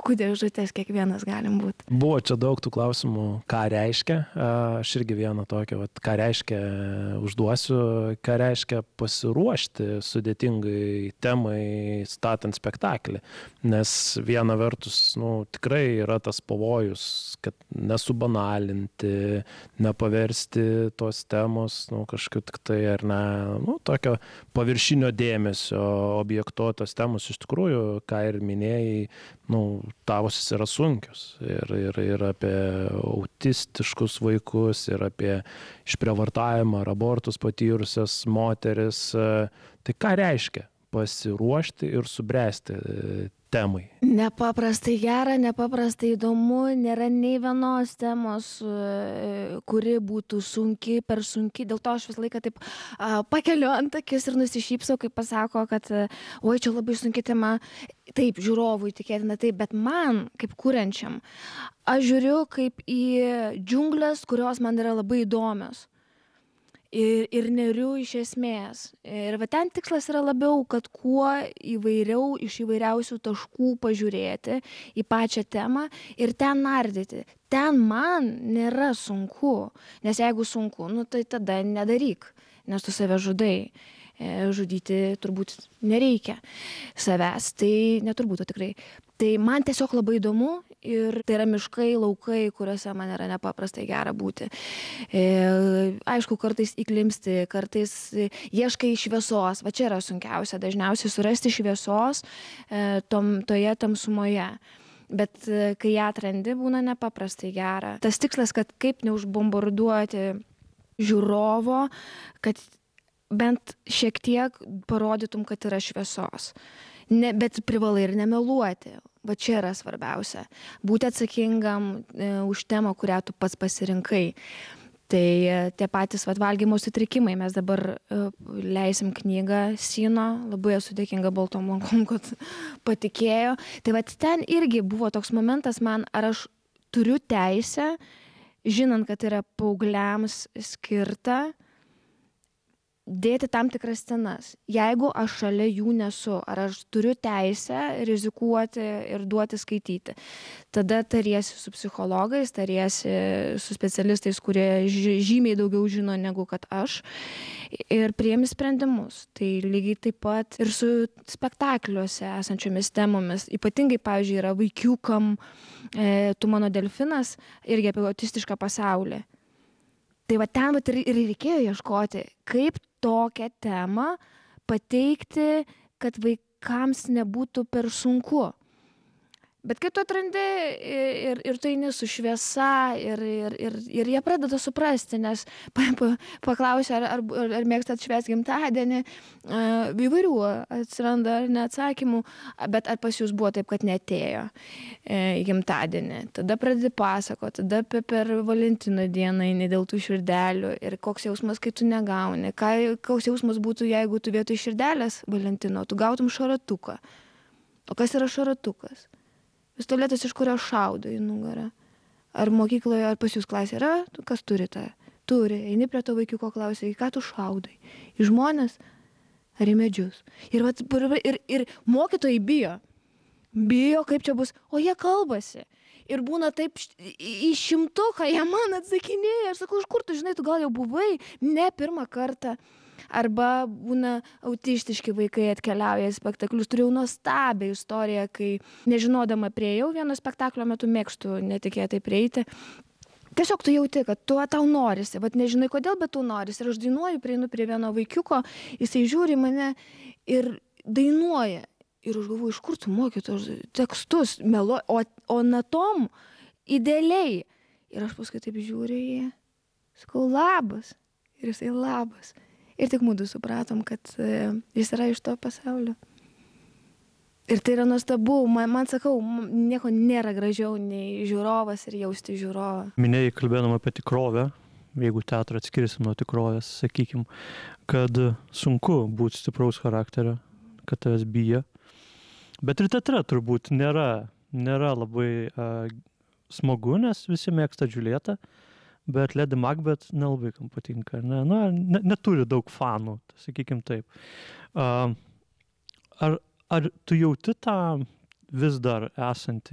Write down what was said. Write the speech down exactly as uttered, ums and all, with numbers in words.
laiškų dėžutės kiekvienas galim būti. Buvo čia daug tų klausimų, ką reiškia. Aš irgi vieną tokį, vat, ką reiškia, užduosiu, ką reiškia pasiruošti sudėtingai temai statant spektaklį. Nes viena vertus, nu, tikrai yra tas pavojus, kad nesubanalinti, nepaversti tos temos, nu, kažkaip tik tai, ar ne, nu, tokio paviršinio dėmesio objekto tos temos iš tikrųjų, ką ir minėjai, nu, tavosis yra sunkios. Ir, ir, ir apie autistiškus vaikus, ir apie išprievartavimą ar abortus patyrusias moteris. Tai ką reiškia pasiruošti ir subręsti temai? Nepaprastai gera, nepaprastai įdomu, nėra nei vienos temos, kuri būtų sunki, per sunki, dėl to aš visą laiką taip a, pakeliu ant akis ir nusišypsau, kai pasako, kad oi, čia labai sunki tema, taip, žiūrovui tikėtina taip, bet man, kaip kuriančiam, aš žiūriu kaip į džiunglės, kurios man yra labai įdomios. Ir, ir neriu iš esmės. Ir va ten tikslas yra labiau, kad kuo įvairiau iš įvairiausių taškų pažiūrėti į pačią temą ir ten nardyti. Ten man nėra sunku, nes jeigu sunku, nu, tai tada nedaryk, nes tu save žudai. Žudyti turbūt nereikia savęs, tai neturbūt, o tikrai. Tai man tiesiog labai įdomu ir tai yra miškai, laukai, kuriuose man yra nepaprastai gera būti. E, aišku, kartais įklimsti, kartais ieškai šviesos, va čia yra sunkiausia, dažniausiai surasti šviesos e, tom, toje tamsumoje. Bet e, kai ją atrandi, būna nepaprastai gera. Tas tikslas, kad kaip neužbombarduoti žiūrovo, kad bent šiek tiek parodytum, kad yra šviesos. Ne, bet privalai ir nemeluoti. Va čia yra svarbiausia. Būti atsakingam e, už temą, kurią tu pats pasirinkai. Tai e, tie patys vat, valgymo sutrikimai. Mes dabar e, leisim knygą Sino. Labai esu dėkinga baltom lankom, kad patikėjo. Tai vat ten irgi buvo toks momentas man, ar aš turiu teisę, žinant, kad yra paaugliams skirta, dėti tam tikras scenas. Jeigu aš šalia jų nesu, ar aš turiu teisę rizikuoti ir duoti skaityti, tada tariesi su psichologais, tariesi su specialistais, kurie žymiai daugiau žino negu kad aš, ir priimi sprendimus. Tai lygiai taip pat ir su spektakliuose esančiomis temomis. Ypatingai, pavyzdžiui, yra vaikiukam e, Tu mano delfinas, irgi apie autistišką pasaulį. Tai va ten vat, ir, ir reikėjo ieškoti, kaip tokią temą pateikti, kad vaikams nebūtų per sunku. Bet kai tu atrandi ir, ir tu eini su šviesa ir, ir, ir, ir jie pradeda suprasti, nes pa, pa, paklausia, ar, ar, ar mėgstat švęsti gimtadienį, įvairių atsiranda neatsakymų, bet ar pas jūs buvo taip, kad neatėjo į gimtadienį. Tada pradedi pasakoti, tada per, per Valentino dieną eini dėl tų širdelių ir koks jausmas, kai tu negauni. Ką, koks jausmas būtų, jeigu tu vietoj širdelės Valentino, tu gautum šaratuką. O kas yra šaratukas? Pistoletas, iš kurio šaudo į nugarą. Ar mokykloje, ar pas jūs klasė yra, kas turi tą? Turi. Eini prie to vaikiuko klausai, ką tu šaudai? Į žmones ar į medžius? Ir, vat, ir, ir mokytojai bijo. Bijo, kaip čia bus. O jie kalbasi. Ir būna taip į šimtuką, jie man atsakinėja. Aš sakau, iš kur tu žinai, tu gal jau buvai? Ne pirmą kartą. Arba būna autistiški vaikai atkeliauja į spektaklius. Turėjau nuostabią istoriją, kai nežinodama priėjau vieno spektaklio metu, mėgstu netikėtai prieiti. Tiesiog tu jauti, kad tu tau norisi, vat nežinai kodėl, bet tu norisi. Ir aš dainuoju, prieinu prie vieno vaikiuko, jisai žiūri mane ir dainuoja. Ir aš galvoju, iš kur tu moki tos tekstus, melo, o, o natom idealiai. Ir aš paskui taip žiūriu į jį, sakau, labas. Ir jisai labas. Ir tik mūdu supratom, kad jis yra iš to pasaulio. Ir tai yra nuostabu. Man, man sakau, nieko nėra gražiau nei žiūrovas ir jausti žiūrovą. Minėjai, kalbėdama apie tikrovę, jeigu teatrą atskirsim nuo tikrovės, sakykim, kad sunku būti stipraus charakterio, kad tavęs bijo. Bet ir teatre turbūt nėra, nėra labai uh, smagu, nes visi mėgsta Džiulietą. Bet Lady Macbeth nelabai kam patinka. Ne? Na, ne, neturi daug fanų, sakykim taip. Uh, ar, ar tu jauti tą vis dar esantį